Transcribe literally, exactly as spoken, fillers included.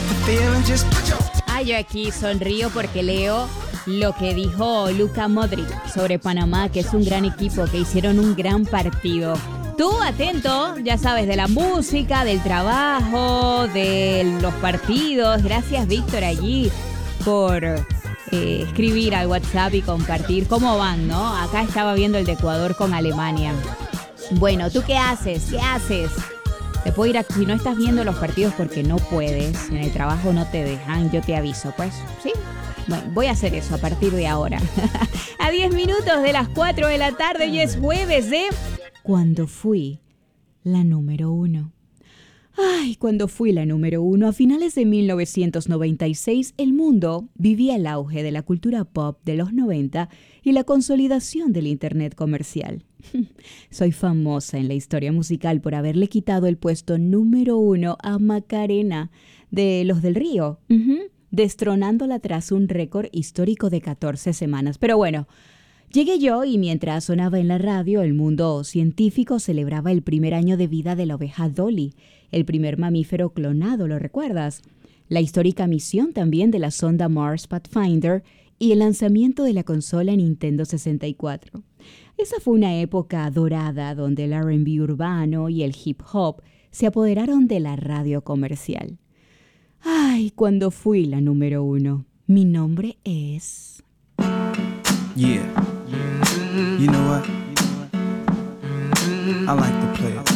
Ah, yo aquí sonrío porque leo lo que dijo Luka Modric sobre Panamá, que es un gran equipo, que hicieron un gran partido. Tú atento, ya sabes, de la música, del trabajo, de los partidos. Gracias, Víctor, allí por eh, escribir al WhatsApp y compartir cómo van, ¿no? Acá estaba viendo el de Ecuador con Alemania. Bueno, ¿tú qué haces? ¿Qué haces? Te puedo ir a, si no estás viendo los partidos porque no puedes, en el trabajo no te dejan, yo te aviso, pues, ¿sí? Bueno, voy a hacer eso a partir de ahora. A diez minutos de las cuatro de la tarde y es jueves de Cuando fui la número uno. Ay, cuando fui la número uno, a finales de mil novecientos noventa y seis, el mundo vivía el auge de la cultura pop de los noventa y la consolidación del internet comercial. Soy famosa en la historia musical por haberle quitado el puesto número uno a Macarena de Los del Río, uh-huh, destronándola tras un récord histórico de catorce semanas. Pero bueno, llegué yo y mientras sonaba en la radio, el mundo científico celebraba el primer año de vida de la oveja Dolly, el primer mamífero clonado, ¿lo recuerdas? La histórica misión también de la sonda Mars Pathfinder y el lanzamiento de la consola Nintendo sesenta y cuatro. Esa fue una época dorada donde el R and B urbano y el hip hop se apoderaron de la radio comercial. Ay, cuando fui la número uno. Mi nombre es... Yeah. You know what? I like to play it.